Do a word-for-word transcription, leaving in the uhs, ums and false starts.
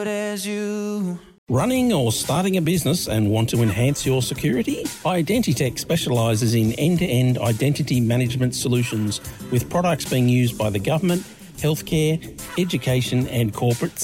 good as you. Running or starting a business and want to enhance your security? Identitech specialises in end-to-end identity management solutions with products being used by the government, healthcare, education and corporate